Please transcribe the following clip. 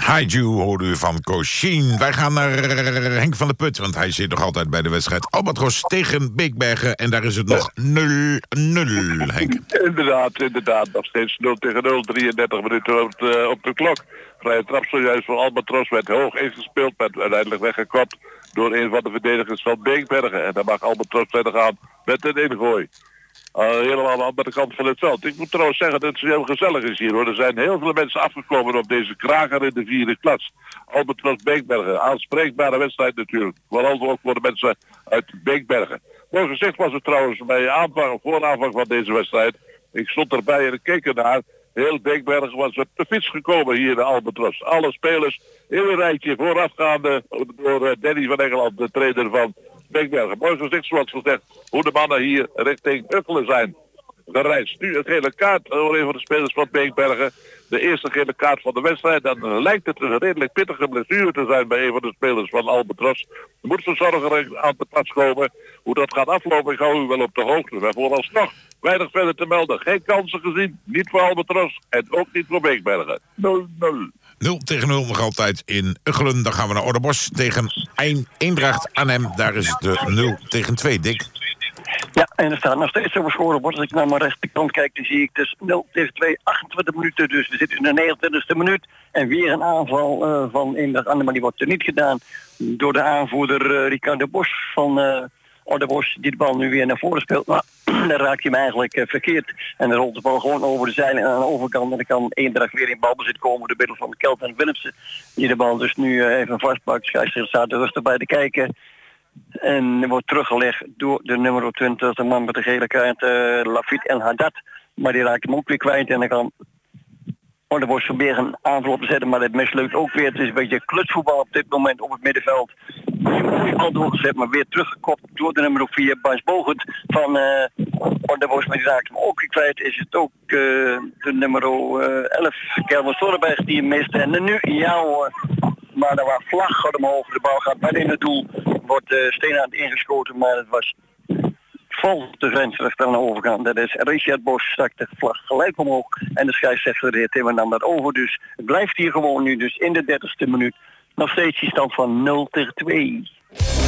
Haiju hoorde u van Cochin. Wij gaan naar Henk van der Put, want hij zit nog altijd bij de wedstrijd Albatros tegen Beekbergen. En daar is het nog 0-0, Henk. Inderdaad. Nog steeds 0-0, 33 minuten op de klok. Vrije trap zojuist van Albatros werd hoog ingespeeld, werd uiteindelijk weggekopt door een van de verdedigers van Beekbergen. En dan mag Albatros verder gaan met een ingooi. Helemaal aan de andere kant van het veld. Ik moet trouwens zeggen dat het heel gezellig is hier, hoor. Er zijn heel veel mensen afgekomen op deze kraker in de 4e klas. Albatros Beekbergen, aanspreekbare wedstrijd natuurlijk. Vooral ook voor de mensen uit Beekbergen. Mooi gezegd was het trouwens bij vooraanvang van deze wedstrijd. Ik stond erbij en ik keek ernaar. Heel Beekbergen was op de fiets gekomen hier in Albatros. Alle spelers in een rijtje voorafgaande door Danny van Engeland, de trainer van Beekbergen. Mooi gezegd, zoals gezegd, hoe de mannen hier richting Uggelen zijn gereisd. Nu een gele kaart voor een van de spelers van Beekbergen. De eerste gele kaart van de wedstrijd. Dan lijkt het een redelijk pittige blessure te zijn bij een van de spelers van Albatros. Er moet verzorger aan te pas komen. Hoe dat gaat aflopen, ik hou u wel op de hoogte. Maar vooralsnog weinig verder te melden. Geen kansen gezien. Niet voor Albatros en ook niet voor Beekbergen. 0-0. 0-0 nog altijd in Uggelen. Dan gaan we naar Ouderbos tegen Eendracht Arnhem. Daar is het 0-2, Dick. Ja, en er staat nog steeds over scorebord. Als ik naar mijn rechterkant kijk, dan zie ik dus 0-2, 28 minuten. Dus we zitten in de 29e minuut. En weer een aanval van Eendracht Arnhem, maar die wordt er niet gedaan door de aanvoerder Ricardo Bos van Ouderbos, die de bal nu weer naar voren speelt. Maar dan raakt hij hem eigenlijk verkeerd. En dan rolt de bal gewoon over de zeilen aan de overkant. En dan kan Eendracht weer in balbezit komen door middel van Kelvin Willemsen. Die de bal dus nu even vastpakt. Scheidsrechter staat er rustig bij te kijken. En wordt teruggelegd door de nummer 20, de man met de gele kaart, Lafit El Haddad. Maar die raakt hem ook weer kwijt en dan kan Ouderbos proberen een aanval op te zetten, maar het mislukt ook weer. Het is een beetje klutsvoetbal op dit moment op het middenveld. Een mooie bal doorgezet, maar weer teruggekopt door de nummer 4, Bas Bogert van Ouderbos. Maar die raakt hem ook weer kwijt. Is het ook de nummer 11, Kelvin Storrenberg, die hem mist. En nu, ja hoor, maar er was vlag omhoog. De bal gaat bijna in het doel. Wordt Steenaard ingeschoten, maar het was vol de grensrechter aan de overkant. Dat is Richard Bos, stak de vlag gelijk omhoog. En de scheidsrechter, de heer Timmer, nam dat over. Dus het blijft hier gewoon nu, dus in de 30e minuut. Nog steeds die stand van 0-2.